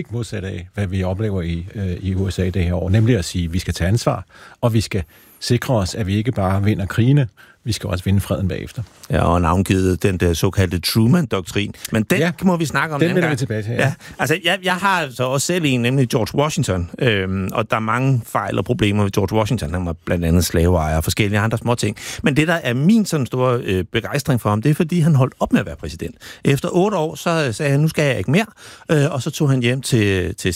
stik modsat af, hvad vi oplever i USA det her år, nemlig at sige, at vi skal tage ansvar, og vi skal sikre os, at vi ikke bare vinder krigene, vi skal også vinde freden bagefter. Ja, og navngivet den der såkaldte Truman-doktrin. Men den må vi snakke om den vender vi tilbage til. Ja. Altså, jeg har så også selv en, nemlig George Washington, og der er mange fejl og problemer ved George Washington. Han var blandt andet slaveejer og forskellige andre små ting. Men det, der er min sådan store begejstring for ham, det er, fordi han holdt op med at være præsident. Efter 8 år, så sagde han, nu skal jeg ikke mere, og så tog han hjem til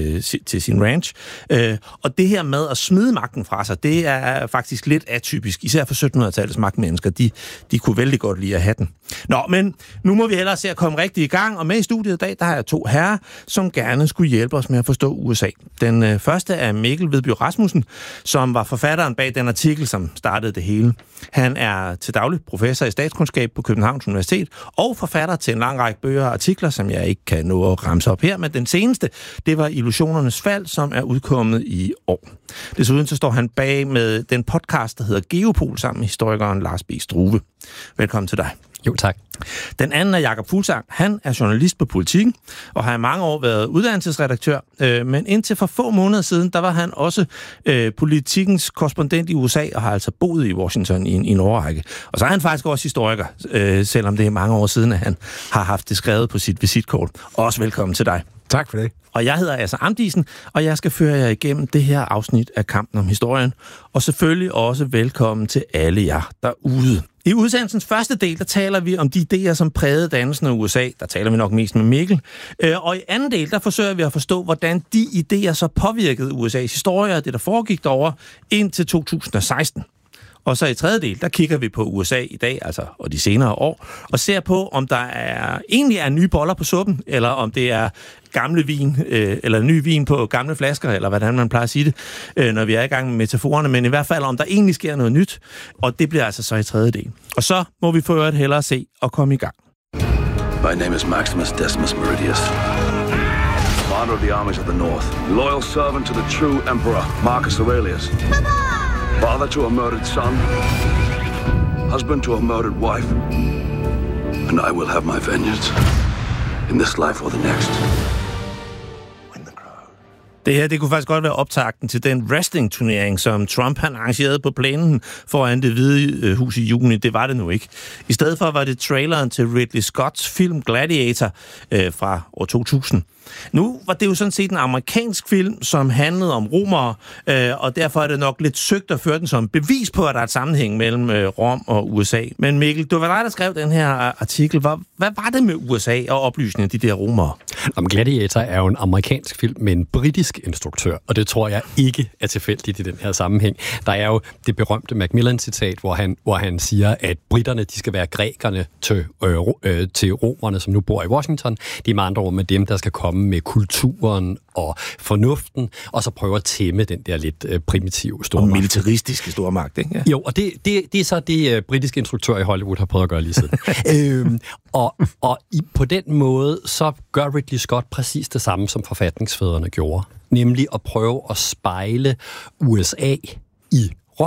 sin ranch. Og det her med at smide magten fra sig, det er faktisk lidt atypisk, især for 1700-tallets magtmennesker. De kunne vældig godt lide at have den. Nå, men nu må vi hellere se at komme rigtig i gang, og med i studiet i dag, der har jeg 2 herrer, som gerne skulle hjælpe os med at forstå USA. Den første er Mikkel Vedby Rasmussen, som var forfatteren bag den artikel, som startede det hele. Han er til daglig professor i statskundskab på Københavns Universitet, og forfatter til en lang række bøger og artikler, som jeg ikke kan nå at ramse op her, men den seneste, det var Illusionernes fald, som er udkommet i år. Desuden så står han bag med den podcast, der hedder Geopol, sammen med historikeren Lars B. Struve. Velkommen til dig. Jo, tak. Den anden er Jakob Fuglsang. Han er journalist på Politiken, og har i mange år været uddannelsesredaktør. Men indtil for få måneder siden, der var han også Politikens korrespondent i USA, og har altså boet i Washington i en årrække. Og så er han faktisk også historiker, selvom det er mange år siden, at han har haft det skrevet på sit visitkort. Også velkommen til dig. Tak for det. Og jeg hedder Asser Amdisen, og jeg skal føre jer igennem det her afsnit af Kampen om Historien. Og selvfølgelig også velkommen til alle jer derude. I udsendelsens første del, der taler vi om de idéer, som prægede dannelsen af USA. Der taler vi nok mest med Mikkel. Og i anden del, der forsøger vi at forstå, hvordan de idéer så påvirkede USA's historie og det, der foregik derovre, indtil 2016. Og så i tredje del, der kigger vi på USA i dag, altså og de senere år, og ser på, om der egentlig er nye boller på suppen, eller om det er gamle vin, eller ny vin på gamle flasker, eller hvordan man plejer at sige det, når vi er i gang med metaforerne, men i hvert fald, om der egentlig sker noget nyt, og det bliver altså så i tredje del. Og så må vi få et hellere se og komme i gang. My name is Maximus Decimus Meridius, commander of the armies of the North, loyal servant to the true emperor, Marcus Aurelius. Father to a murdered son, husband to a murdered wife, and I will have my vengeance in this life or the next. Det her, det kunne faktisk godt være optakten til den wrestling-turnering, som Trump han arrangerede på plænen foran Det Hvide Hus i juni. Det var det nu ikke. I stedet for var det traileren til Ridley Scotts film Gladiator fra år 2000. Nu var det jo sådan set en amerikansk film, som handlede om romere, og derfor er det nok lidt søgt at føre den som bevis på, at der er et sammenhæng mellem Rom og USA. Men Mikkel, det var dig, der skrev den her artikel. Hvad var det med USA og oplysningen af de der romere? Gladiator er jo en amerikansk film med en britisk instruktør, og det tror jeg ikke er tilfældigt i den her sammenhæng. Der er jo det berømte Macmillan-citat, hvor han siger, at britterne de skal være grækerne til romerne, som nu bor i Washington. Det er med andre ord med dem, der skal komme med kulturen og fornuften, og så prøve at tæmme den der lidt primitive stormagt. Og militaristiske stormagt, ikke? Ja. Jo, og det er så det britiske instruktør i Hollywood har prøvet at gøre lige siden. På den måde, så gør Ridley Scott præcis det samme, som forfatningsfædrene gjorde. Nemlig at prøve at spejle USA i Rom.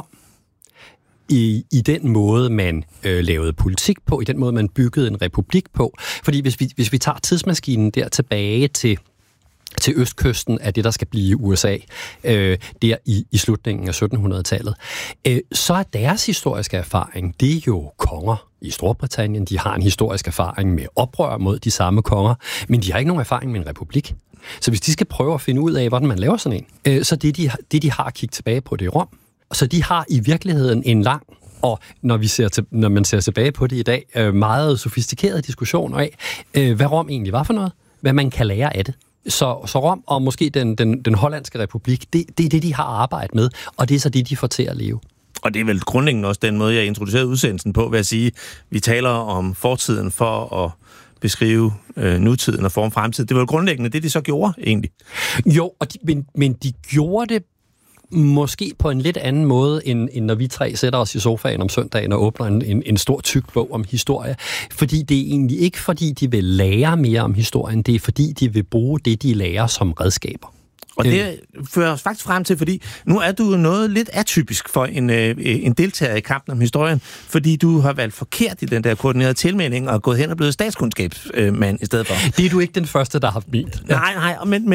I den måde, man lavede politik på, i den måde, man byggede en republik på. Fordi hvis vi tager tidsmaskinen der tilbage til østkysten af det, der skal blive USA, der i slutningen af 1700-tallet, så er deres historiske erfaring, det er jo konger i Storbritannien. De har en historisk erfaring med oprør mod de samme konger, men de har ikke nogen erfaring med en republik. Så hvis de skal prøve at finde ud af, hvordan man laver sådan en, så det de har at kigge tilbage på, det er Rom. Så de har i virkeligheden en lang, og når man ser tilbage på det i dag, meget sofistikeret diskussioner af, hvad Rom egentlig var for noget, hvad man kan lære af det. Så Rom og måske den hollandske republik, det er det, de har arbejdet med, og det er så det, de får til at leve. Og det er vel grundlæggende også den måde, jeg introducerede udsendelsen på, ved at sige, vi taler om fortiden for at beskrive nutiden og forme fremtiden. Det var jo grundlæggende det, de så gjorde egentlig. Jo, men de gjorde det måske på en lidt anden måde, end når vi tre sætter os i sofaen om søndagen og åbner en stor tyk bog om historie. Fordi det er egentlig ikke, fordi de vil lære mere om historien, det er fordi, de vil bruge det, de lærer som redskaber. Og det fører os faktisk frem til, fordi nu er du noget lidt atypisk for en deltager i Kampen om Historien, fordi du har valgt forkert i den der koordinerede tilmelding og gået hen og blevet statskundskabsmand i stedet for. Det er du ikke den første, der har ment. Nej, men